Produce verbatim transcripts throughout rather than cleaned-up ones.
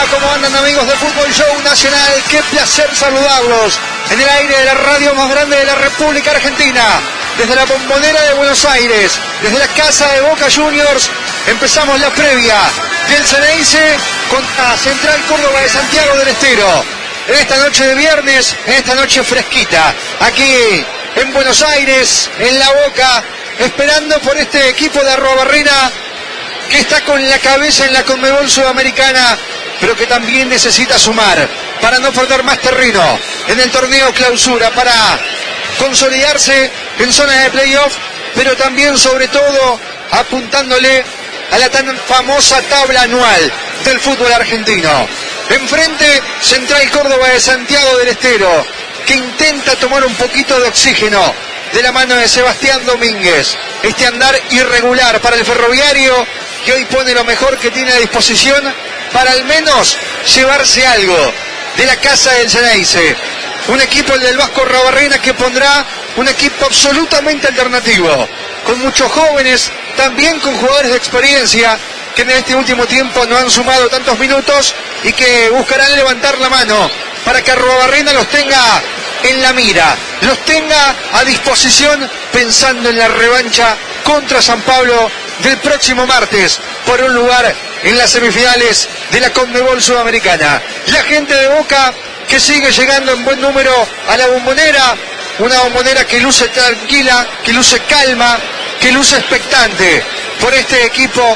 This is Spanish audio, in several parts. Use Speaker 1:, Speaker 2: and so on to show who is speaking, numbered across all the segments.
Speaker 1: va? ¿Cómo andan, amigos de Fútbol Show Nacional? Qué placer saludarlos en el aire de la radio más grande de la República Argentina, desde la Bombonera de Buenos Aires, desde la casa de Boca Juniors. Empezamos la previa del Ceneice contra Central Córdoba de Santiago del Estero. En esta noche de viernes, en esta noche fresquita, aquí en Buenos Aires, en La Boca, esperando por este equipo de Arruabarrena que está con la cabeza en la Conmebol Sudamericana, pero que también necesita sumar para no perder más terreno en el torneo clausura, para consolidarse en zona de playoff, pero también, sobre todo, apuntándole a la tan famosa tabla anual del fútbol argentino. Enfrente, Central Córdoba de Santiago del Estero, que intenta tomar un poquito de oxígeno de la mano de Sebastián Domínguez. Este andar irregular para el Ferroviario, que hoy pone lo mejor que tiene a disposición para al menos llevarse algo de la casa del Ceneice. Un equipo, el del Vasco Arruabarrena, que pondrá un equipo absolutamente alternativo, con muchos jóvenes, también con jugadores de experiencia, que en este último tiempo no han sumado tantos minutos y que buscarán levantar la mano para que Arruabarrena los tenga en la mira, los tenga a disposición, pensando en la revancha contra San Pablo del próximo martes por un lugar en las semifinales de la Conmebol Sudamericana. La gente de Boca que sigue llegando en buen número a la Bombonera, una Bombonera que luce tranquila, que luce calma, que luce expectante por este equipo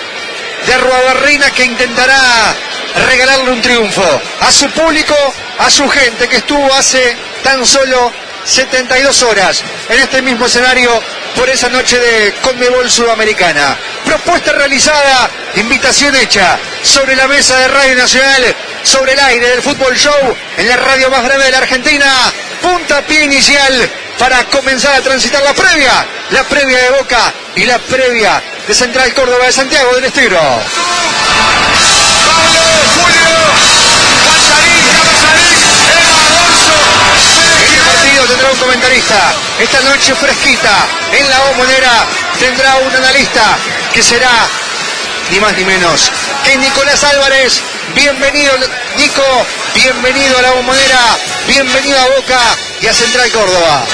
Speaker 1: de Arruabarrena, que intentará regalarle un triunfo a su público, a su gente que estuvo hace tan solo setenta y dos horas en este mismo escenario por esa noche de Conmebol Sudamericana. Propuesta realizada, invitación hecha sobre la mesa de Radio Nacional, sobre el aire del Fútbol Show, en la radio más grande de la Argentina. Puntapié inicial para comenzar a transitar la previa, la previa de Boca y la previa de Central Córdoba de Santiago del Estero.
Speaker 2: Pablo, Julio, Pasarín, Capasarín, Eva, Alonso.
Speaker 1: Este partido tendrá un comentarista. Esta noche fresquita en la Bombonera tendrá un analista que será ni más ni menos que Nicolás Álvarez. Bienvenido, Nico, bienvenido a la Bombonera, bienvenido a Boca y a Central Córdoba.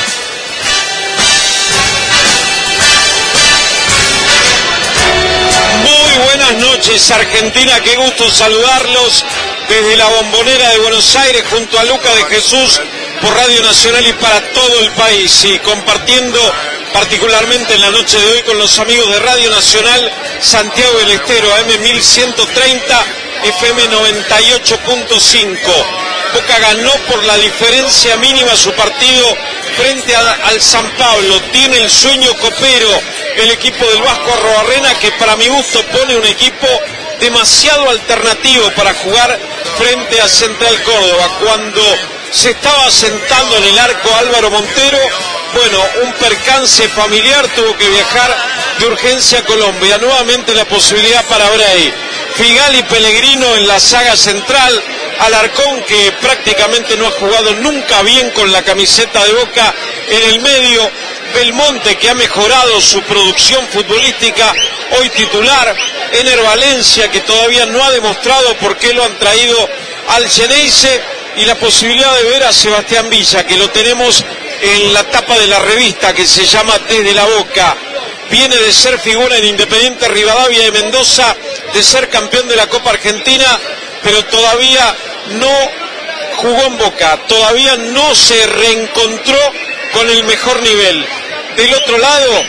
Speaker 3: Muy buenas noches, Argentina, qué gusto saludarlos desde la Bombonera de Buenos Aires junto a Luca de Jesús por Radio Nacional y para todo el país, y compartiendo particularmente en la noche de hoy con los amigos de Radio Nacional Santiago del Estero, A M mil ciento treinta, F M noventa y ocho punto cinco. Boca ganó por la diferencia mínima su partido frente a, al San Pablo. Tiene el sueño copero el equipo del Vasco Arruabarrena, que para mi gusto pone un equipo demasiado alternativo para jugar frente a Central Córdoba. Cuando se estaba sentando en el arco Álvaro Montero, bueno, un percance familiar, tuvo que viajar de urgencia a Colombia. Nuevamente la posibilidad para Bray. Figal y Pellegrino en la saga central. Alarcón, que prácticamente no ha jugado nunca bien con la camiseta de Boca, en el medio. Belmonte, que ha mejorado su producción futbolística, hoy titular. Ener Valencia, que todavía no ha demostrado por qué lo han traído al Ceneice. Y la posibilidad de ver a Sebastián Villa, que lo tenemos en la tapa de la revista que se llama Desde la Boca. Viene de ser figura en Independiente Rivadavia de Mendoza, de ser campeón de la Copa Argentina, pero todavía no jugó en Boca, todavía no se reencontró con el mejor nivel. Del otro lado,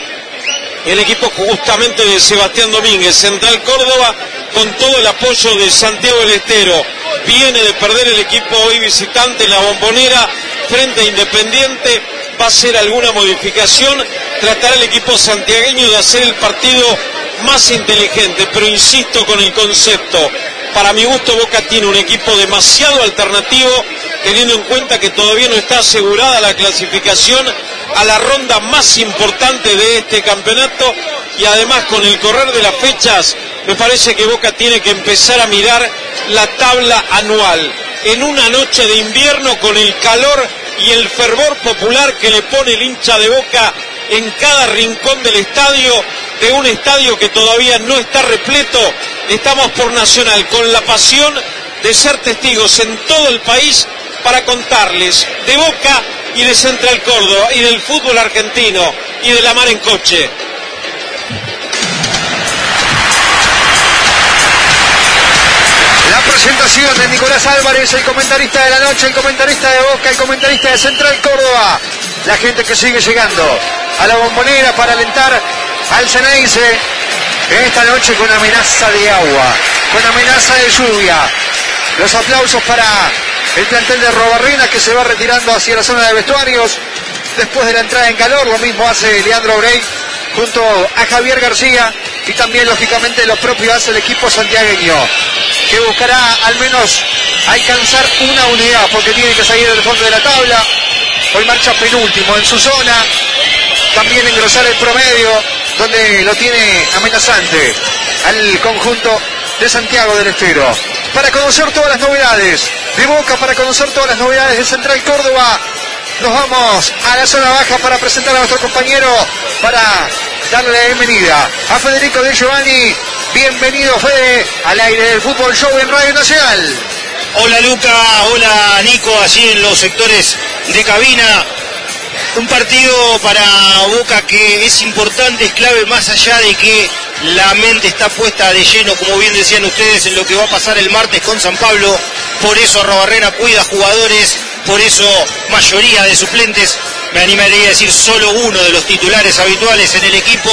Speaker 3: el equipo justamente de Sebastián Domínguez, Central Córdoba, con todo el apoyo de Santiago del Estero. Viene de perder el equipo hoy visitante en la Bombonera frente a Independiente. Va a hacer alguna modificación, tratará el equipo santiagueño de hacer el partido más inteligente, pero insisto con el concepto. Para mi gusto, Boca tiene un equipo demasiado alternativo, teniendo en cuenta que todavía no está asegurada la clasificación a la ronda más importante de este campeonato, y además con el correr de las fechas me parece que Boca tiene que empezar a mirar la tabla anual. En una noche de invierno, con el calor y el fervor popular que le pone el hincha de Boca en cada rincón del estadio, de un estadio que todavía no está repleto, estamos por Nacional, con la pasión de ser testigos en todo el país para contarles de Boca y de Central Córdoba y del fútbol argentino y de la mar en coche.
Speaker 1: La presentación de Nicolás Álvarez, el comentarista de la noche, el comentarista de Boca, el comentarista de Central Córdoba. La gente que sigue llegando a la Bombonera para alentar al Ceneice esta noche con amenaza de agua, con amenaza de lluvia. Los aplausos para el plantel de Robarrena, que se va retirando hacia la zona de vestuarios después de la entrada en calor. Lo mismo hace Leandro Brey junto a Javier García, y también lógicamente lo propio hace el equipo santiagueño, que buscará al menos alcanzar una unidad porque tiene que salir del fondo de la tabla. Hoy marcha penúltimo en su zona, también engrosar el promedio, donde lo tiene amenazante al conjunto de Santiago del Estero. Para conocer todas las novedades de Boca, para conocer todas las novedades de Central Córdoba, nos vamos a la zona baja para presentar a nuestro compañero, para darle la bienvenida a Federico De Giovanni. Bienvenido, Fede, al aire del Fútbol Show en Radio Nacional.
Speaker 4: Hola Luca, hola Nico, allí en los sectores de cabina. Un partido para Boca que es importante, es clave, más allá de que la mente está puesta de lleno, como bien decían ustedes, en lo que va a pasar el martes con San Pablo. Por eso Arrobarrena cuida jugadores, por eso mayoría de suplentes, me animaría a decir solo uno de los titulares habituales en el equipo.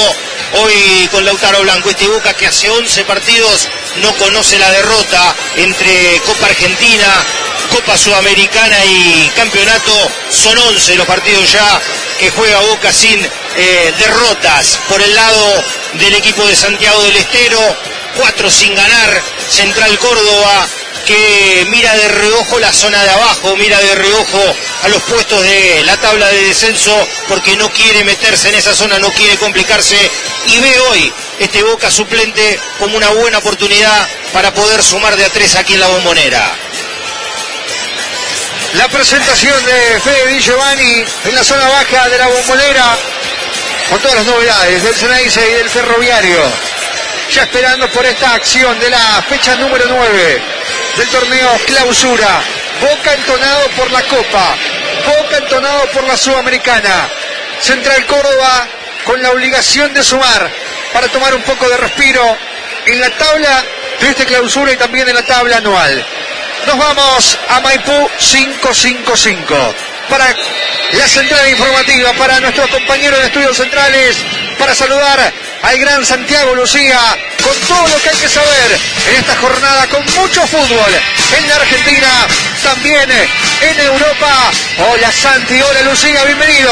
Speaker 4: Hoy con Lautaro Blanco, este Boca que hace once partidos no conoce la derrota entre Copa Argentina, Copa Sudamericana y Campeonato. Son once los partidos ya que juega Boca sin eh, derrotas. Por el lado del equipo de Santiago del Estero, cuatro sin ganar. Central Córdoba, que mira de reojo la zona de abajo, mira de reojo a los puestos de la tabla de descenso, porque no quiere meterse en esa zona, no quiere complicarse, y ve hoy este Boca suplente como una buena oportunidad para poder sumar de a tres aquí en la Bombonera.
Speaker 1: La presentación de Fede Di Giovanni en la zona baja de la Bombonera, con todas las novedades del Ceneice y del Ferroviario, ya esperando por esta acción de la fecha número nueve del torneo Clausura. Boca entonado por la Copa, Boca entonado por la Sudamericana. Central Córdoba con la obligación de sumar para tomar un poco de respiro en la tabla de este Clausura y también en la tabla anual. Nos vamos a Maipú quinientos cincuenta y cinco para la central informativa, para nuestros compañeros de estudios centrales, para saludar al gran Santiago Lucía con todo lo que hay que saber en esta jornada, con mucho fútbol en la Argentina, también en Europa. Hola Santi, hola Lucía, bienvenido.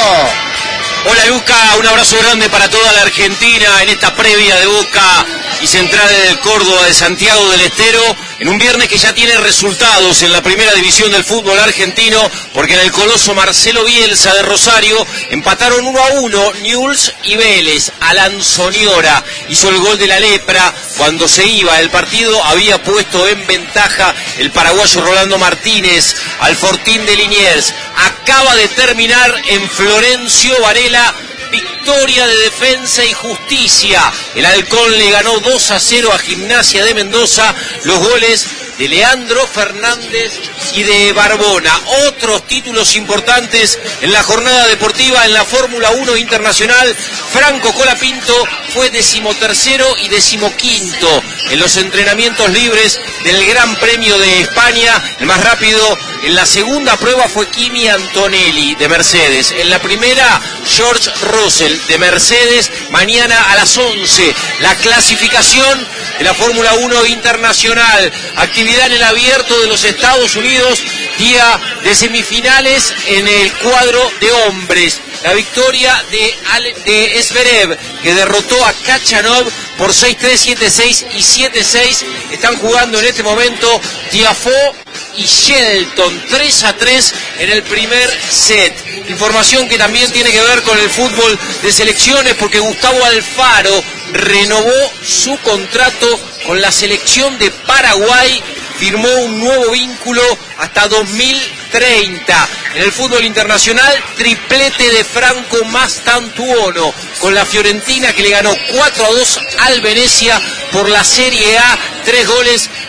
Speaker 5: Hola Luca, un abrazo grande para toda la Argentina en esta previa de Boca y Central del Córdoba de Santiago del Estero, en un viernes que ya tiene resultados en la primera división del fútbol argentino, porque en el coloso Marcelo Bielsa de Rosario empataron uno a uno Newell's y Vélez. Alan Soñora hizo el gol de la lepra cuando se iba el partido, había puesto en ventaja el paraguayo Rolando Martínez al Fortín de Liniers. Acaba de terminar en Florencio Varela, victoria de Defensa y Justicia. El Halcón le ganó dos a cero a Gimnasia de Mendoza, los goles de Leandro Fernández y de Barbona. Otros títulos importantes en la jornada deportiva en la Fórmula uno Internacional. Franco Colapinto fue decimotercero y decimoquinto en los entrenamientos libres del Gran Premio de España. El más rápido en la segunda prueba fue Kimi Antonelli de Mercedes. En la primera, George Russell de Mercedes. Mañana a las once, la clasificación de la Fórmula uno Internacional. Actividad en el Abierto de los Estados Unidos, día de semifinales en el cuadro de hombres. La victoria de, Ale, de Zverev, que derrotó a Khachanov por seis tres, siete seis y siete seis. Están jugando en este momento Tiafoe y Shelton, tres a tres en el primer set. Información que también tiene que ver con el fútbol de selecciones, porque Gustavo Alfaro renovó su contrato con la selección de Paraguay, firmó un nuevo vínculo hasta dos mil treinta. En el fútbol internacional, triplete de Franco Mastantuono con la Fiorentina, que le ganó cuatro a dos al Venezia por la Serie A, tres goles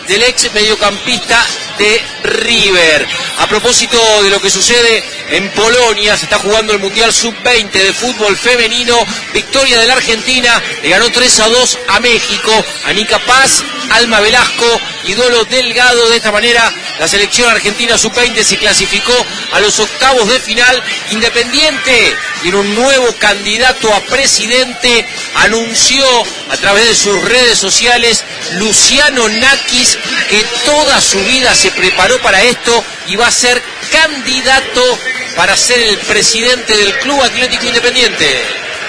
Speaker 5: del ex mediocampista de River. A propósito de lo que sucede en Polonia, se está jugando el Mundial sub veinte de fútbol femenino. Victoria de la Argentina, le ganó tres a dos a México. Anica Paz, Alma Velasco y Dolo Delgado. De esta manera, la selección argentina sub veinte se clasificó a los octavos de final. Independiente tiene un nuevo candidato a presidente, anunció a través de sus redes sociales Luciano Nakis, que toda su vida se preparó para esto y va a ser candidato para ser el presidente del Club Atlético Independiente.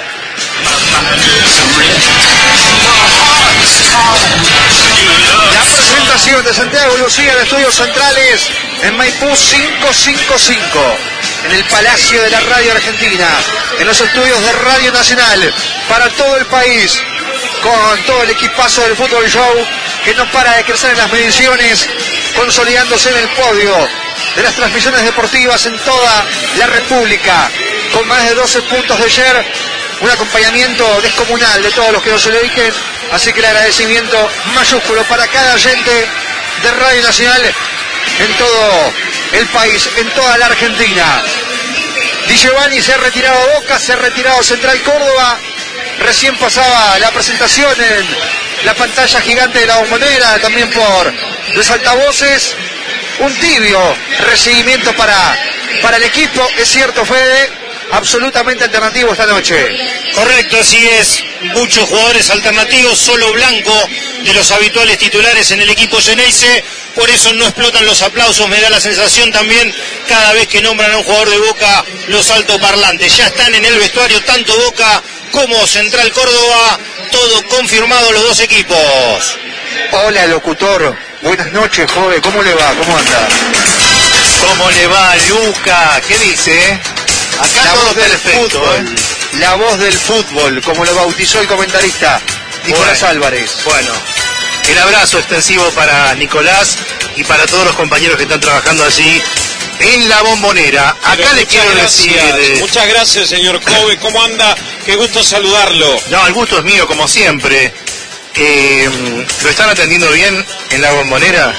Speaker 1: La presentación de Santiago Lucía en Estudios Centrales en Maipú quinientos cincuenta y cinco, en el Palacio de la Radio Argentina, en los estudios de Radio Nacional, para todo el país, con todo el equipazo del Fútbol Show, que no para de crecer en las mediciones, consolidándose en el podio de las transmisiones deportivas en toda la República, con más de doce puntos de share, un acompañamiento descomunal de todos los que nos se le dije, así que el agradecimiento mayúsculo para cada oyente de Radio Nacional en todo el país, en toda la Argentina. Di Giovanni se ha retirado a Boca, se ha retirado Central Córdoba, recién pasaba la presentación en la pantalla gigante de la Bombonera, también por los altavoces. Un tibio recibimiento para, para el equipo, es cierto, Fede, absolutamente alternativo esta noche.
Speaker 4: Correcto, así es. Muchos jugadores alternativos, solo Blanco de los habituales titulares en el equipo Geneise. Por eso no explotan los aplausos, me da la sensación también cada vez que nombran a un jugador de Boca los altoparlantes. Ya están en el vestuario tanto Boca como Central Córdoba, todo confirmado los dos equipos.
Speaker 1: Hola, locutor. Buenas noches, joven. ¿Cómo le va? ¿Cómo anda?
Speaker 6: ¿Cómo le va, Luca? ¿Qué dice? Acá
Speaker 1: la
Speaker 6: todo
Speaker 1: voz del
Speaker 6: perfecto,
Speaker 1: fútbol.
Speaker 6: ¿eh?
Speaker 1: La voz del fútbol, como lo bautizó el comentarista Nicolás
Speaker 6: Bueno,
Speaker 1: Álvarez.
Speaker 6: Bueno, el abrazo extensivo para Nicolás y para todos los compañeros que están trabajando allí en la Bombonera. Acá
Speaker 3: Pero
Speaker 6: le
Speaker 3: muchas
Speaker 6: quiero
Speaker 3: gracias,
Speaker 6: decir... eh,
Speaker 3: Muchas gracias, señor Jove. ¿Cómo anda? Qué gusto saludarlo.
Speaker 6: No, el gusto es mío, como siempre. Eh, ¿Lo están atendiendo bien en la Bombonera?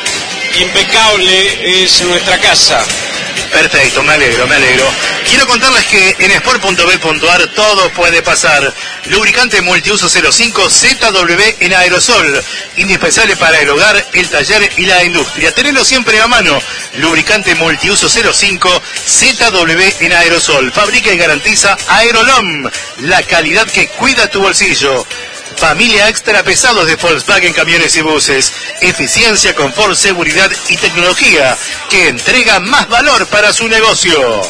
Speaker 3: Impecable es nuestra casa.
Speaker 6: Perfecto, me alegro, me alegro. Quiero contarles que en sport punto b punto a r todo puede pasar. Lubricante multiuso cero cinco Z W en aerosol, indispensable para el hogar, el taller y la industria. Tenelo siempre a mano. Lubricante multiuso cero cinco Z W en aerosol. Fabrica y garantiza Aerolom, la calidad que cuida tu bolsillo. Familia extra pesados de Volkswagen Camiones y Buses. Eficiencia, confort, seguridad y tecnología que entrega más valor para su negocio.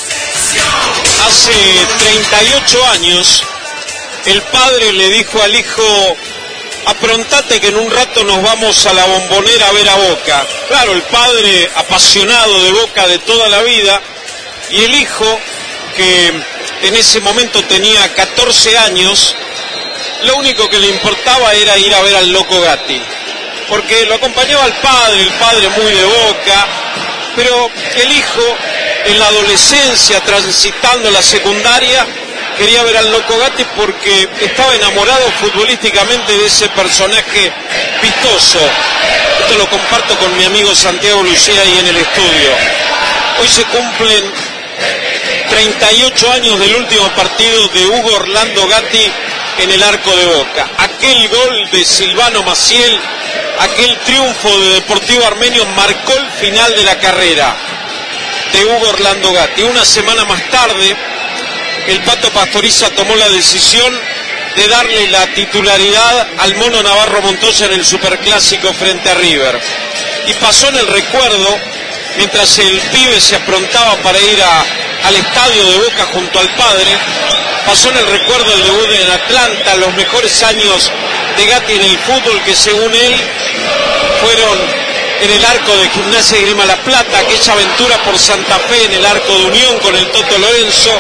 Speaker 3: Hace treinta y ocho años, el padre le dijo al hijo: aprontate que en un rato nos vamos a la Bombonera a ver a Boca. Claro, el padre apasionado de Boca de toda la vida, y el hijo, que en ese momento tenía catorce años, lo único que le importaba era ir a ver al Loco Gatti, porque lo acompañaba el padre, el padre muy de Boca, pero el hijo, en la adolescencia, transitando la secundaria, quería ver al Loco Gatti porque estaba enamorado futbolísticamente de ese personaje vistoso. Esto lo comparto con mi amigo Santiago Lucía ahí en el estudio. Hoy se cumplen treinta y ocho años del último partido de Hugo Orlando Gatti en el arco de Boca. Aquel gol de Silvano Maciel, aquel triunfo de Deportivo Armenio marcó el final de la carrera de Hugo Orlando Gatti. Una semana más tarde, el Pato Pastoriza tomó la decisión de darle la titularidad al Mono Navarro Montoya en el Superclásico frente a River. Y pasó en el recuerdo, mientras el pibe se aprontaba para ir a, al estadio de Boca junto al padre, pasó en el recuerdo el debut en Atlanta, los mejores años de Gatti en el fútbol, que según él fueron en el arco de Gimnasia y Grima La Plata, aquella aventura por Santa Fe en el arco de Unión con el Toto Lorenzo,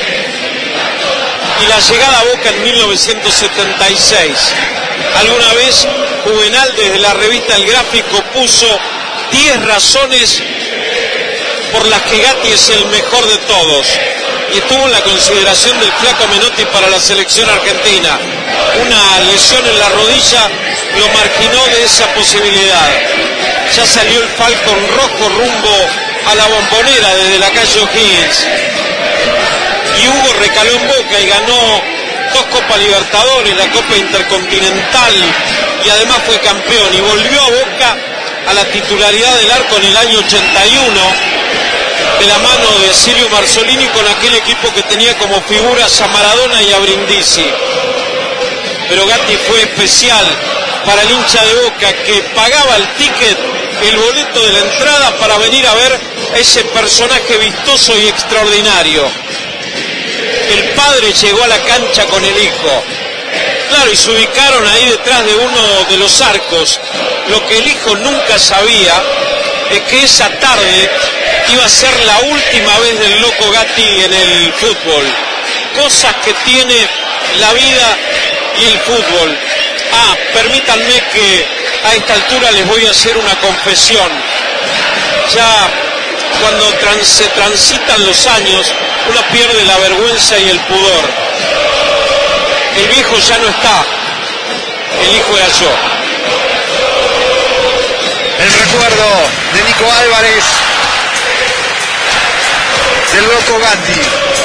Speaker 3: y la llegada a Boca en mil novecientos setenta y seis. Alguna vez Juvenal desde la revista El Gráfico puso diez razones por las que Gatti es el mejor de todos, y estuvo en la consideración del Flaco Menotti para la selección argentina. Una lesión en la rodilla lo marginó de esa posibilidad. Ya salió el Falcon rojo rumbo a la Bombonera desde la calle O'Higgins. Y Hugo recaló en Boca y ganó dos Copas Libertadores, la Copa Intercontinental, y además fue campeón. Y volvió a Boca a la titularidad del arco en el año ochenta y uno, de la mano de Silvio Marzolini, con aquel equipo que tenía como figuras a Maradona y a Brindisi. Pero Gatti fue especial para el hincha de Boca, que pagaba el ticket, el boleto de la entrada, para venir a ver ese personaje vistoso y extraordinario. El padre llegó a la cancha con el hijo. Claro, y se ubicaron ahí detrás de uno de los arcos. Lo que el hijo nunca sabía es que esa tarde iba a ser la última vez del Loco Gatti en el fútbol. Cosas que tiene la vida y el fútbol. Ah, permítanme que a esta altura les voy a hacer una confesión. Ya cuando trans, se transitan los años, uno pierde la vergüenza y el pudor. El viejo ya no está, el hijo era yo.
Speaker 1: El recuerdo de Nico Álvarez, del Loco Gatti.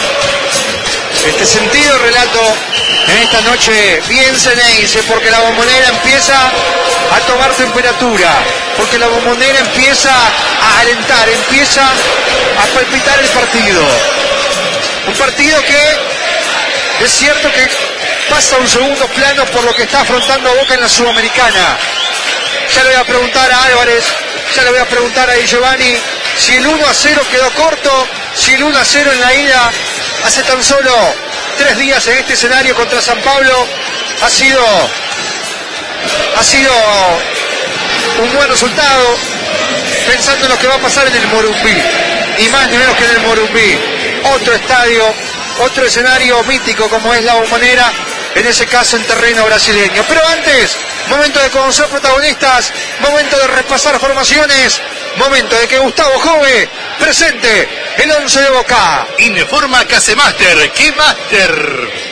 Speaker 1: Este sentido relato en esta noche bien ceneice, porque la Bombonera empieza a tomar temperatura, porque la Bombonera empieza a alentar, empieza a palpitar el partido. Un partido que es cierto que pasa a un segundo plano por lo que está afrontando Boca en la Sudamericana. Ya le voy a preguntar a Álvarez, ya le voy a preguntar a Di Giovanni si el uno a cero quedó corto, si el uno a cero en la ida hace tan solo tres días en este escenario contra San Pablo ha sido ha sido un buen resultado, pensando en lo que va a pasar en el Morumbí, y más ni menos que en el Morumbí, otro estadio, otro escenario mítico como es la Bombonera, en ese caso en terreno brasileño. Pero antes, momento de conocer protagonistas, momento de repasar formaciones, momento de que Gustavo Jove presente el once de Boca.
Speaker 6: Informa Casemaster, ¿qué Master?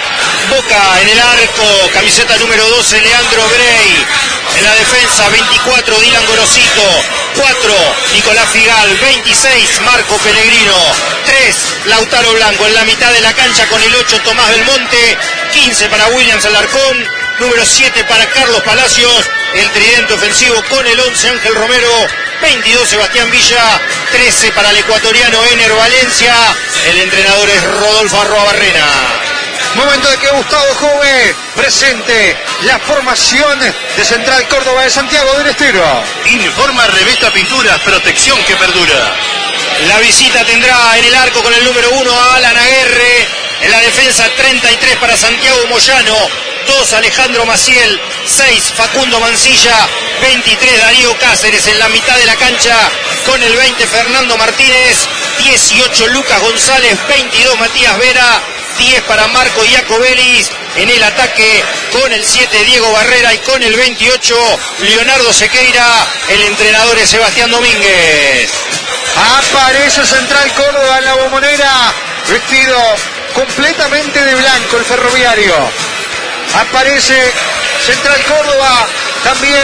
Speaker 4: Boca en el arco, camiseta número doce, Leandro Grey. En la defensa, veinticuatro, Dylan Gorosito. cuatro, Nicolás Figal. veintiséis, Marco Pellegrino. tres, Lautaro Blanco. En la mitad de la cancha con el ocho, Tomás Belmonte. quince para Williams Alarcón. Número siete para Carlos Palacios. El tridente ofensivo con el once, Ángel Romero. veintidós, Sebastián Villa. trece para el ecuatoriano Ener Valencia. El entrenador es Rodolfo Arrobarrena.
Speaker 1: Momento de que Gustavo Jove presente la formación de Central Córdoba de Santiago del Estero.
Speaker 6: Informa Revesta Pinturas, protección que perdura.
Speaker 4: La visita tendrá en el arco con el número uno a Alan Aguerre. En la defensa, treinta y tres para Santiago Moyano. dos, Alejandro Maciel. seis, Facundo Mancilla. veintitrés, Darío Cáceres. En la mitad de la cancha con el veinte, Fernando Martínez. dieciocho, Lucas González. veintidós, Matías Vera. diez para Marco Iacobelis. En el ataque con el siete, Diego Barrera, y con el veintiocho, Leonardo Sequeira. El entrenador es Sebastián Domínguez.
Speaker 1: Aparece Central Córdoba en la Bombonera, vestido completamente de blanco el ferroviario. Aparece Central Córdoba, también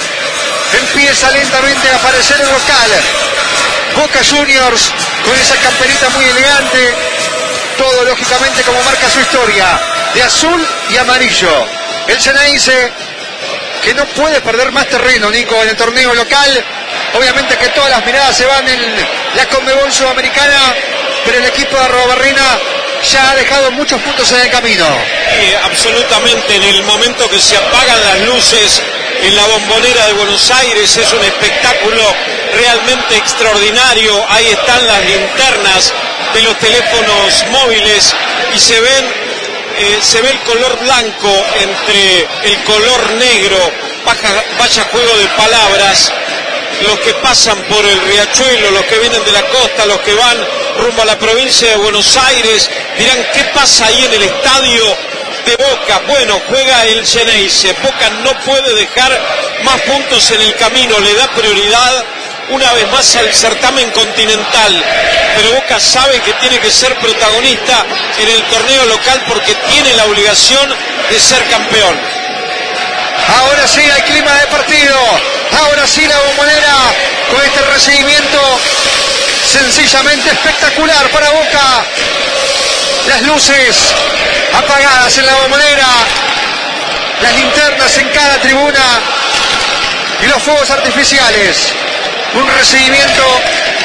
Speaker 1: empieza lentamente a aparecer el local. Boca Juniors con esa camperita muy elegante. Todo lógicamente como marca su historia, de azul y amarillo. El Ceneice, que no puede perder más terreno, Nico, en el torneo local. Obviamente que todas las miradas se van en la Conmebol Sudamericana, pero el equipo de Arrobarrena ya ha dejado muchos puntos en el camino.
Speaker 3: Sí, absolutamente. En el momento que se apagan las luces en la Bombonera de Buenos Aires, es un espectáculo realmente extraordinario. Ahí están las linternas de los teléfonos móviles y se ven eh, se ve el color blanco entre el color negro. Baja, vaya juego de palabras. Los que pasan por el riachuelo, los que vienen de la costa, los que van rumbo a la provincia de Buenos Aires, dirán: ¿qué pasa ahí en el estadio de Boca? Bueno, juega el Ceneice. Boca no puede dejar más puntos en el camino, le da prioridad una vez más al certamen continental, pero Boca sabe que tiene que ser protagonista en el torneo local porque tiene la obligación de ser campeón.
Speaker 1: Ahora sí hay clima de partido. Ahora sí la Bombonera con este recibimiento sencillamente espectacular para Boca. Las luces apagadas en la Bombonera, las linternas en cada tribuna y los fuegos artificiales. Un recibimiento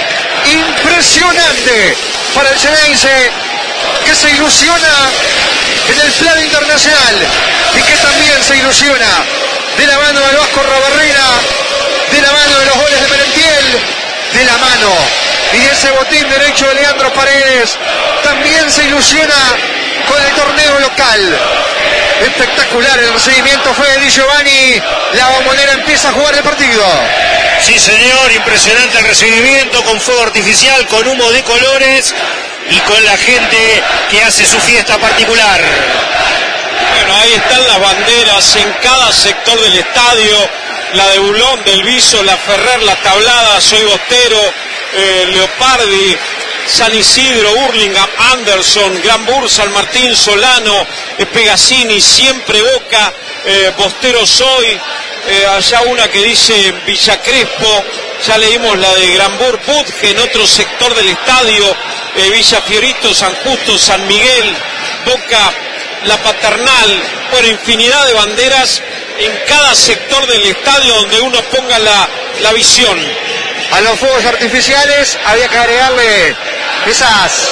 Speaker 1: impresionante para el Xeneize, que se ilusiona en el plano internacional y que también se ilusiona de la mano del Vasco Rabarrena, de la mano de los goles de Merentiel, de la mano y de ese botín derecho de Leandro Paredes. También se ilusiona con el torneo local. Espectacular el recibimiento fue de Di Giovanni. La Bombonera empieza a jugar el partido.
Speaker 4: Sí, señor, impresionante el recibimiento, con fuego artificial, con humo de colores y con la gente que hace su fiesta particular.
Speaker 3: Bueno, ahí están las banderas en cada sector del estadio. La de Bulón, del Viso, la Ferrer, la Tablada, Soy Bostero, eh, Leopardi, San Isidro, Hurlingham, Anderson, Gran Bur, San Martín, Solano, eh, Pegasini, Siempre Boca, eh, Bostero Soy, eh, allá una que dice Villa Crespo, ya leímos la de Gran Bur, Budge, en otro sector del estadio, eh, Villa Fiorito, San Justo, San Miguel, Boca, La Paternal, bueno, infinidad de banderas en cada sector del estadio donde uno ponga la, la visión.
Speaker 1: A los fuegos artificiales había que agregarle esas,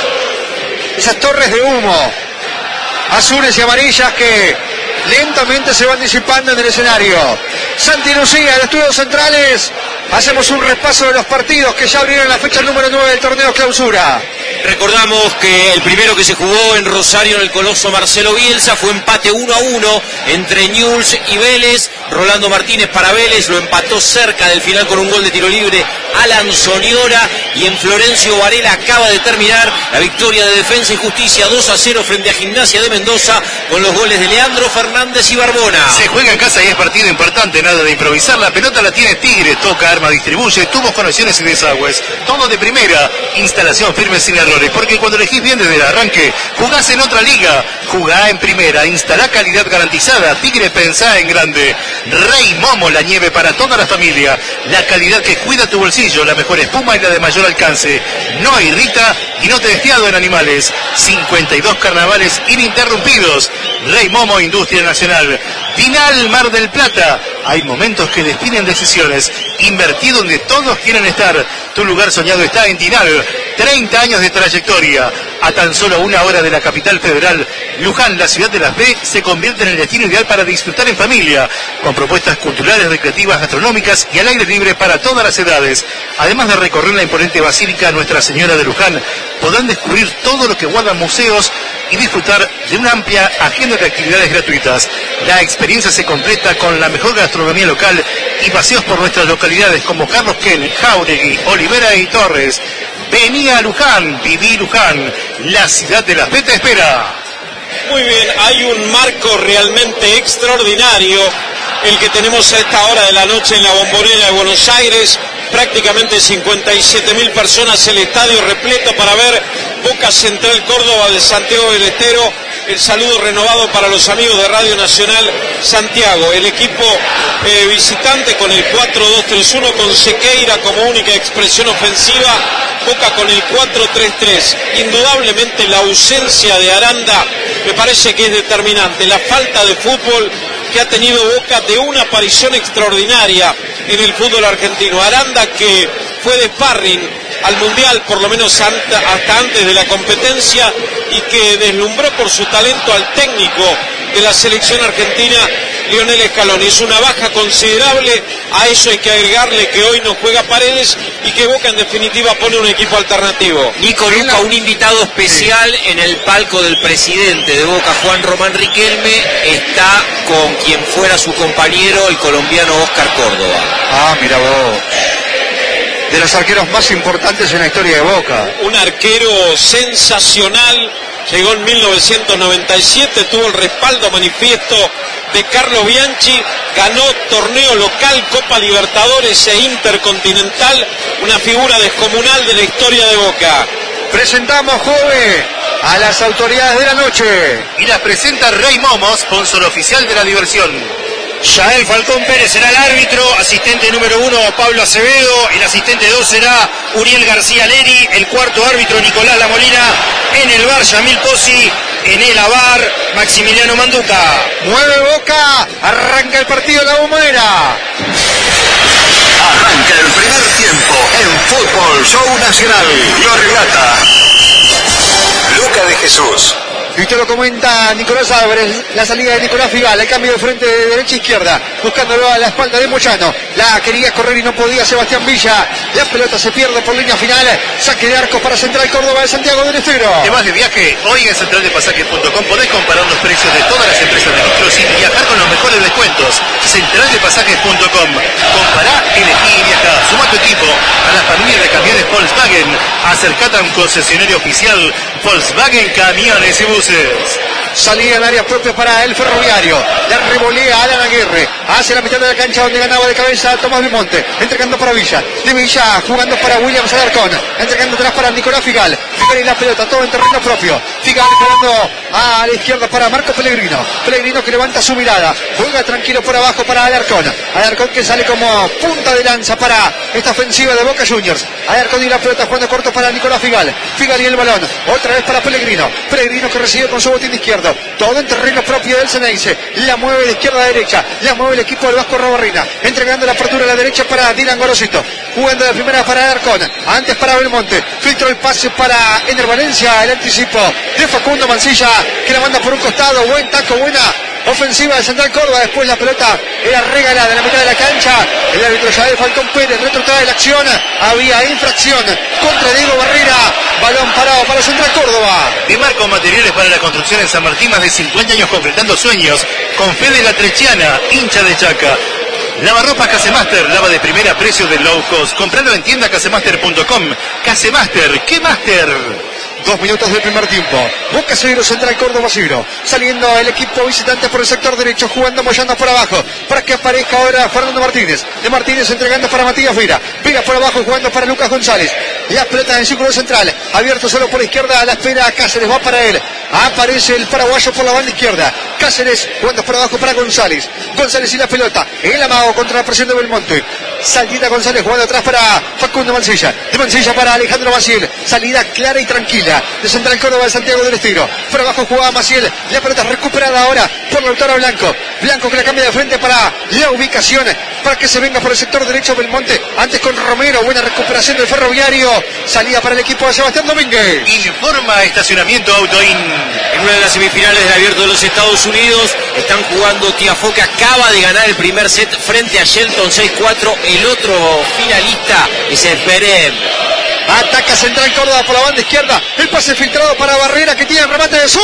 Speaker 1: esas torres de humo azules y amarillas que lentamente se van disipando en el escenario. Santi Lucía, de Estudios Centrales, hacemos un repaso de los partidos que ya abrieron la fecha número nueve del torneo Clausura.
Speaker 5: Recordamos que el primero que se jugó en Rosario en el Coloso Marcelo Bielsa fue empate uno a uno entre Newell's y Vélez. Rolando Martínez para Vélez lo empató cerca del final con un gol de tiro libre Alan Soniora, y en Florencio Varela acaba de terminar la victoria de Defensa y Justicia dos a cero frente a Gimnasia de Mendoza con los goles de Leandro Fernández y Barbona.
Speaker 6: Se juega en casa y es partido importante, nada de improvisar. La pelota la tiene Tigre, toca, arma, distribuye, tubos, conexiones y desagües. Todo de primera, instalación firme sin errores, porque cuando elegís bien desde el arranque, jugás en otra liga. Jugá en primera, instalá calidad garantizada. Tigre, pensá en grande. Rey Momo, la nieve para toda la familia. La calidad que cuida tu bolsillo, la mejor espuma y la de mayor alcance. No irrita y no te despiado en animales. cincuenta y dos carnavales ininterrumpidos. Rey Momo, Industria Nacional. Final Mar del Plata. Hay momentos que definen decisiones. Invertí donde todos quieren estar. Tu lugar soñado está en Dinal. treinta años de trayectoria. A tan solo una hora de la capital federal, Luján, la ciudad de las B, se convierte en el destino ideal para disfrutar en familia, con propuestas culturales, recreativas, gastronómicas y al aire libre para todas las edades. Además de recorrer la imponente Basílica Nuestra Señora de Luján, podrán descubrir todo lo que guardan museos y disfrutar de una amplia agenda de actividades gratuitas. La experiencia se completa con la mejor gastronomía local y paseos por nuestras localidades como Carlos Ken, Jauregui, Olivera y Torres. Vení a Luján, viví Luján, la ciudad de las B te espera.
Speaker 3: Muy bien, hay un marco realmente extraordinario el que tenemos a esta hora de la noche en la Bombonera de Buenos Aires. Prácticamente cincuenta y siete mil personas, el estadio repleto para ver Boca Central Córdoba de Santiago del Estero. El saludo renovado para los amigos de Radio Nacional Santiago. El equipo eh, visitante con el cuatro dos tres uno, con Sequeira como única expresión ofensiva. Boca con el cuatro tres tres. Indudablemente la ausencia de Aranda me parece que es determinante. La falta de fútbol que ha tenido Boca, de una aparición extraordinaria en el fútbol argentino. Aranda, que fue de sparring al Mundial, por lo menos hasta antes de la competencia, y que deslumbró por su talento al técnico de la selección argentina, Lionel Scaloni. Es una baja considerable. A eso hay que agregarle que hoy no juega Paredes y que Boca en definitiva pone un equipo alternativo.
Speaker 5: Nico Luca, un invitado especial sí. En el palco del presidente de Boca, Juan Román Riquelme, está con quien fuera su compañero, el colombiano Oscar Córdoba.
Speaker 1: Ah, mira vos. De los arqueros más importantes en la historia de Boca.
Speaker 3: Un arquero sensacional. Llegó en mil novecientos noventa y siete, tuvo el respaldo manifiesto de Carlos Bianchi, ganó torneo local, Copa Libertadores e Intercontinental, una figura descomunal de la historia de Boca.
Speaker 1: Presentamos, joven, a las autoridades de la noche.
Speaker 6: Y las presenta Rey Momo, sponsor oficial de la diversión.
Speaker 4: Yael Falcón Pérez será el árbitro, asistente número uno Pablo Acevedo, el asistente dos será Uriel García Leri, el cuarto árbitro Nicolás La Molina, en el bar Yamil Pozzi, en el avar Maximiliano Manduca.
Speaker 1: Mueve Boca, arranca el partido de la Bombonera.
Speaker 2: Arranca el primer tiempo en Fútbol Show Nacional. Lo relata Luca de Jesús.
Speaker 1: Y usted lo comenta Nicolás Álvarez, la salida de Nicolás Figal, el cambio de frente de derecha a izquierda, buscándolo a la espalda de Moyano. La quería correr y no podía Sebastián Villa. La pelota se pierde por línea final. Saque de arco para Central Córdoba de Santiago del Estero.
Speaker 6: ¿Te vas de viaje? Hoy en central de pasajes punto com podés comparar los precios de todas las empresas de micros y viajar con los mejores descuentos. central de pasajes punto com. Compará, elegí y viajá. Suma tu equipo a la familia de camiones Volkswagen. Acercate a un concesionario oficial Volkswagen Camiones y Buses.
Speaker 1: Salía en área propia para el Ferroviario. La revolea Alan Aguirre hacia la mitad de la cancha donde ganaba de cabeza Tomás Belmonte. Entregando para Villa. De Villa jugando para Williams Alarcón. Entregando atrás para Nicolás Figal. Figal y la pelota, todo en terreno propio. Figal jugando a la izquierda para Marco Pellegrino. Pellegrino que levanta su mirada. Juega tranquilo por abajo para Alarcón. Alarcón que sale como punta de lanza para esta ofensiva de Boca Juniors. Alarcón y la pelota jugando corto para Nicolás Figal. Figal y el balón. Otra vez para Pellegrino. Pellegrino que recibe con su botín izquierdo. Todo en terreno propio del Ceneice. La mueve de izquierda a derecha. La mueve el equipo del Vasco Rabarrina. Entregando la apertura a la derecha para Dylan Gorosito. Jugando de primera para Alarcón. Antes para Belmonte. Filtró el pase para Ener Valencia. El anticipo de Facundo Mancilla que la manda por un costado. Buen taco, buena ofensiva de Central Córdoba. Después la pelota era regalada en la mitad de la cancha. El árbitro Yael Falcón Pérez retrotrae la acción. Había infracción contra Diego Barrera. Balón parado para Central Córdoba.
Speaker 6: De Marco Materiales para la Construcción en San Martín, más de cincuenta años concretando sueños. Con Fede La Trechiana, hincha de Chaca. Lavarropas Casemaster, lava de primera, precio de low cost. Compralo en tienda casemaster punto com. Casemaster, ¿qué master?
Speaker 1: Dos minutos del primer tiempo. Boca cero, Central Córdoba cero. Saliendo el equipo visitante por el sector derecho, jugando Moyano por abajo. Para que aparezca ahora Fernando Martínez. De Martínez entregando para Matías Vera. Vera por abajo jugando para Lucas González. La pelota en el círculo central. Abierto solo por la izquierda. A la espera Cáceres. Va para él. Aparece el paraguayo por la banda izquierda. Cáceres jugando por abajo para González. González y la pelota. El amago contra la presión de Belmonte. Salida González jugando atrás para Facundo Mancilla. De Mancilla para Alejandro Maciel. Salida clara y tranquila de Central Córdoba de Santiago del Estero. Por abajo jugaba Maciel. La pelota recuperada ahora por Lautaro Blanco. Blanco que la cambia de frente para la ubicación. Para que se venga por el sector derecho Belmonte. Antes con Romero. Buena recuperación del Ferroviario. Salida para el equipo de Sebastián Domínguez.
Speaker 6: Informa Estacionamiento Autoin.
Speaker 5: En una de las semifinales del Abierto de los Estados Unidos están jugando Tiafoe, que acaba de ganar el primer set frente a Shelton seis cuatro. El otro finalista es el Pérez.
Speaker 1: Ataca Central Córdoba por la banda izquierda. El pase filtrado para Barrera que tiene el remate de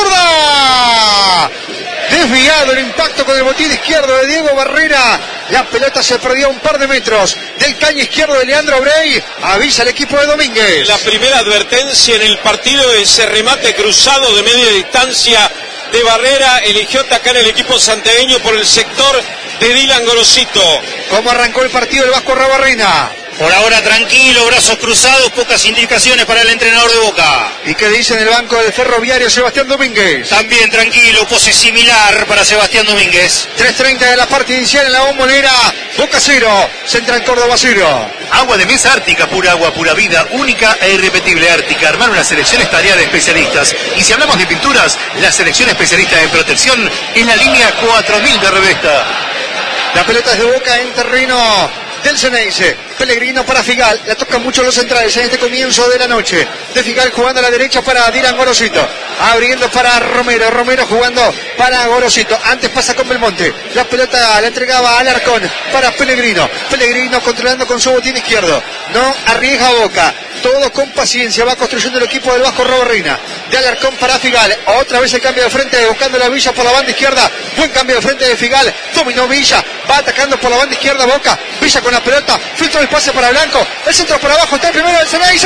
Speaker 1: zurda. Desviado el impacto con el botín izquierdo de Diego Barrera. La pelota se perdió a un par de metros del caño izquierdo de Leandro Brey. Avisa el equipo de Domínguez.
Speaker 3: La primera advertencia en el partido, ese remate cruzado de media distancia de Barrera. Eligió atacar el equipo santiagueño por el sector de Dylan Gorosito.
Speaker 1: ¿Cómo arrancó el partido el Vasco Rabarrina?
Speaker 4: Por ahora tranquilo, brazos cruzados, pocas indicaciones para el entrenador de Boca.
Speaker 1: ¿Y qué dice en el banco del Ferroviario Sebastián Domínguez?
Speaker 4: También tranquilo, pose similar para Sebastián Domínguez.
Speaker 1: tres treinta de la parte inicial en la Bombonera. Boca cero, Central Córdoba cero.
Speaker 6: Agua de mesa Ártica, pura agua, pura vida, única e irrepetible Ártica. Armar una selección es tarea de especialistas. Y si hablamos de pinturas, la selección especialista en protección es la línea cuatro mil de Revesta.
Speaker 1: La pelota es de Boca en terreno del Ceneice. Pellegrino para Figal. La tocan mucho los centrales en este comienzo de la noche. De Figal jugando a la derecha para Dylan Gorosito. Abriendo para Romero. Romero jugando para Gorosito. Antes pasa con Belmonte. La pelota la entregaba a Alarcón para Pellegrino. Pellegrino controlando con su botín izquierdo. No arriesga Boca. Todo con paciencia. Va construyendo el equipo del Vasco Rabarrina. De Alarcón para Figal. Otra vez el cambio de frente. Buscando la Villa por la banda izquierda. Buen cambio de frente de Figal. Dominó Villa. Va atacando por la banda izquierda Boca. Villa con la pelota. Filtro el pase para Blanco. El centro por abajo. Está el primero del Ceneice.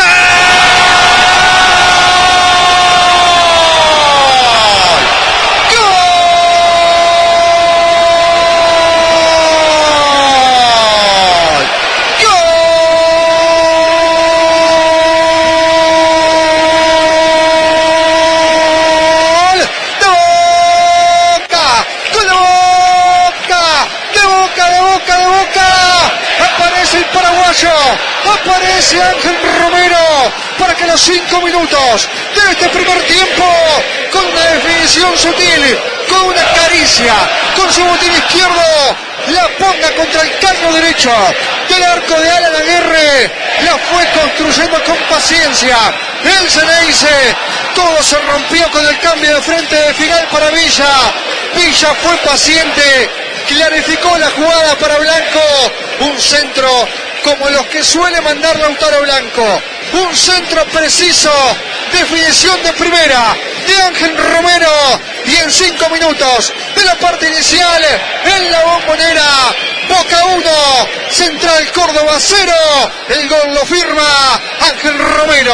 Speaker 1: Aparece Ángel Romero para que a los cinco minutos de este primer tiempo, con una definición sutil, con una caricia, con su botín izquierdo, la ponga contra el carro derecho del arco de Alan Aguirre. La fue construyendo con paciencia el Ceneice. Todo se rompió con el cambio de frente de final para Villa. Villa fue paciente, clarificó la jugada para Blanco. Un centro como los que suele mandar Lautaro Blanco. Un centro preciso, definición de primera de Ángel Romero. Y en cinco minutos de la parte inicial, en la Bombonera, Boca uno, Central Córdoba cero. El gol lo firma Ángel Romero.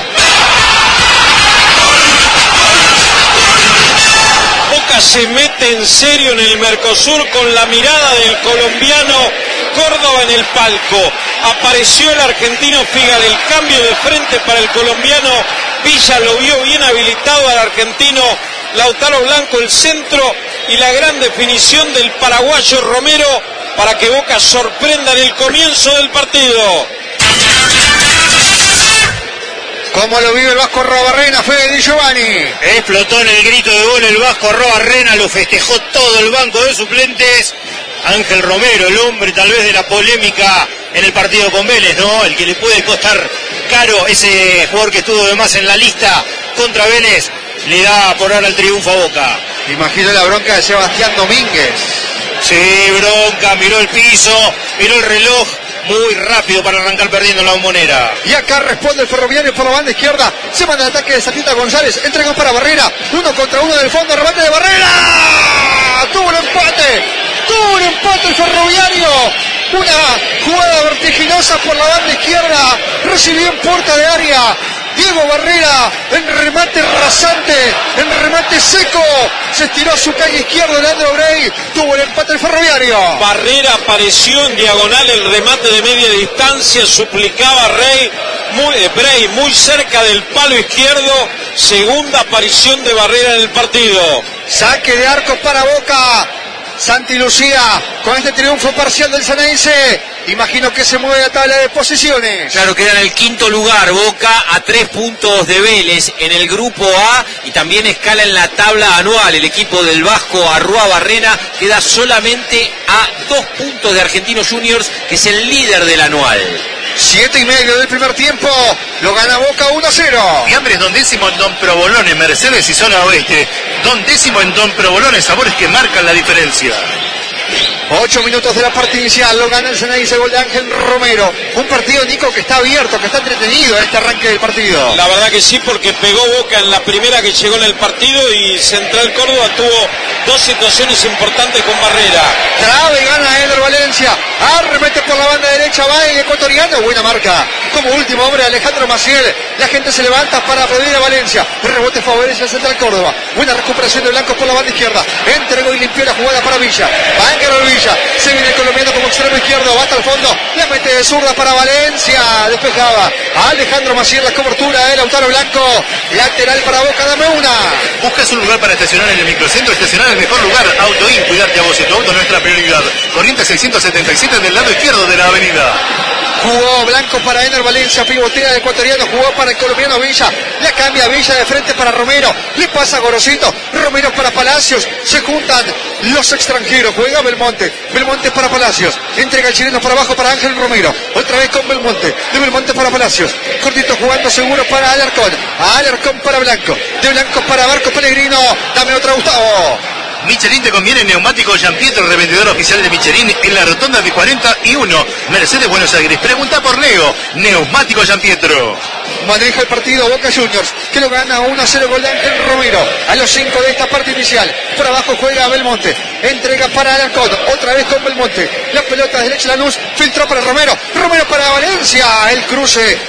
Speaker 3: Boca se mete en serio en el Mercosur con la mirada del colombiano Córdoba en el palco. Apareció el argentino Figal, el cambio de frente para el colombiano. Villa lo vio bien habilitado al argentino Lautaro Blanco, el centro y la gran definición del paraguayo Romero para que Boca sorprenda en el comienzo del partido.
Speaker 1: ¿Cómo lo vive el Vasco Arruabarrena, Fede Di Giovanni?
Speaker 4: Explotó en el grito de gol el Vasco Arruabarrena, lo festejó todo el banco de suplentes. Ángel Romero, el hombre tal vez de la polémica en el partido con Vélez, ¿no? El que le puede costar caro, ese jugador que estuvo de más en la lista contra Vélez, le da por ahora el triunfo a Boca.
Speaker 1: Imagino la bronca de Sebastián Domínguez.
Speaker 4: Sí, bronca, miró el piso, miró el reloj, muy rápido para arrancar perdiendo la Bombonera.
Speaker 1: Y acá responde el Ferroviario por la banda izquierda. Se manda el ataque de Satita González. Entrega para Barrera. Uno contra uno del fondo. Remate de Barrera. Tuvo el empate. Tuvo el empate el Ferroviario. Una jugada vertiginosa por la banda izquierda. Recibió en puerta de área Diego Barrera en remate rasante, en remate seco. Se estiró a su calle izquierda Leandro Brey. Tuvo el empate el Ferroviario.
Speaker 3: Barrera apareció en diagonal, el remate de media distancia. Suplicaba Rey, muy, eh, Brey muy cerca del palo izquierdo. Segunda aparición de Barrera en el partido.
Speaker 1: Saque de arco para Boca. Santi Lucía con este triunfo parcial del Ceneice. Imagino que se mueve la tabla de posiciones.
Speaker 5: Claro, queda en el quinto lugar, Boca a tres puntos de Vélez en el grupo A y también escala en la tabla anual. El equipo del Vasco Arruabarrena queda solamente a dos puntos de Argentinos Juniors, que es el líder del anual.
Speaker 1: Siete y medio del primer tiempo, lo gana Boca uno a cero.
Speaker 6: Fiambres Don Décimo en Don Provolone, Mercedes y Zona Oeste. Don Décimo en Don Provolone, sabores que marcan la diferencia.
Speaker 1: Ocho minutos de la parte inicial, lo gana el Ceneice, gol de Ángel Romero. Un partido, Nico, que está abierto, que está entretenido en este arranque del partido.
Speaker 3: La verdad que sí, porque pegó Boca en la primera que llegó en el partido y Central Córdoba tuvo dos situaciones importantes con Barrera.
Speaker 1: Trabe y gana Eder Valencia. Arremete por la banda derecha, va el ecuatoriano. Buena marca. Como último hombre, Alejandro Maciel. La gente se levanta para aplaudir a Valencia. El rebote favorece al Central Córdoba. Buena recuperación de Blancos por la banda izquierda. Entregó y limpió la jugada para Villa. Va a encarar Villa. Se viene el colombiano como extremo izquierdo. Va hasta el fondo. La mete de zurda para Valencia. Despejaba Alejandro Maciel. La cobertura de Lautaro Blanco. Lateral para Boca. Dame una.
Speaker 6: ¿Buscas un lugar para estacionar en el microcentro? Estacionar el mejor lugar. Autoin, cuidarte a vos y tu auto es nuestra prioridad. Corrientes seiscientos setenta y siete del lado izquierdo de la avenida.
Speaker 1: Jugó Blanco para Ener Valencia, pivotea del ecuatoriano, jugó para el colombiano Villa, la cambia Villa de frente para Romero, le pasa Gorosito, Romero para Palacios, se juntan los extranjeros, juega Belmonte, Belmonte para Palacios, entrega el chileno para abajo para Ángel Romero, otra vez con Belmonte, de Belmonte para Palacios, cortito jugando seguro para Alarcón, Alarcón para Blanco, de Blanco para Barco Pellegrino, dame otra Gustavo.
Speaker 6: Michelin te conviene neumático Gianpietro, revendedor oficial de Michelin en la rotonda de cuarenta y uno, Mercedes Buenos Aires. Pregunta por Leo, neumático Gianpietro.
Speaker 1: Maneja el partido Boca Juniors, que lo gana uno a cero, gol de Ángel Romero. A los cinco de esta parte inicial, por abajo juega Belmonte, entrega para Alarcón, otra vez con Belmonte. La pelota derecha Lanús, filtró para Romero, Romero para Valencia, el cruce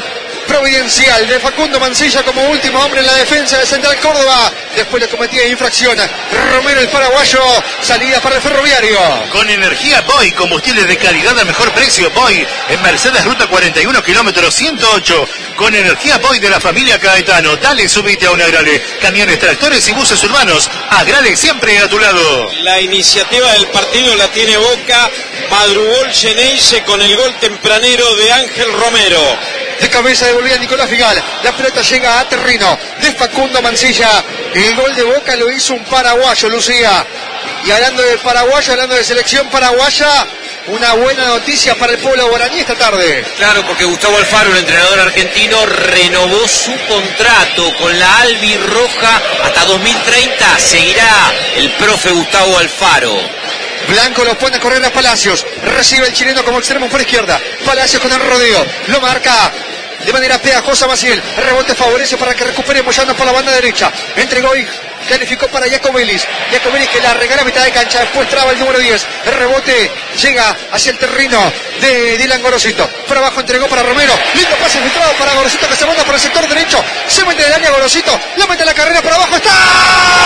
Speaker 1: providencial de Facundo Mancilla como último hombre en la defensa de Central Córdoba. Después le cometía infracción Romero, el paraguayo. Salida para el Ferroviario.
Speaker 6: Con energía Boy, combustibles de calidad a mejor precio. Boy en Mercedes Ruta cuarenta y uno, kilómetro ciento ocho. Con energía Boy de la familia Caetano. Dale, subite a un Agrale. Camiones, tractores y buses urbanos. Agrale siempre a tu lado.
Speaker 3: La iniciativa del partido la tiene Boca. Madrugó el Geneise con el gol tempranero de Ángel Romero.
Speaker 1: De cabeza devolvía Nicolás Figal. La pelota llega a terreno de Facundo Mancilla. El gol de Boca lo hizo un paraguayo, Lucía. Y hablando de paraguayo, hablando de selección paraguaya, una buena noticia para el pueblo guaraní esta tarde.
Speaker 5: Claro, porque Gustavo Alfaro, el entrenador argentino, renovó su contrato con la albirroja hasta dos mil treinta. Seguirá el profe Gustavo Alfaro.
Speaker 1: Blanco lo pone a correr a Palacios. Recibe el chileno como extremo por izquierda. Palacios con el rodeo. Lo marca de manera pegajosa Maciel. El rebote favorece para que recupere Moyano por la banda derecha. Entregó y calificó para Jacobelis. Jacobelis que la regala a mitad de cancha. Después traba el número diez. El rebote llega hacia el terreno de Dylan Gorosito. Por abajo entregó para Romero. Lindo pase filtrado para Gorosito que se manda por el sector derecho. Se mete de área Gorosito. Lo mete a la carrera por abajo. ¡Está!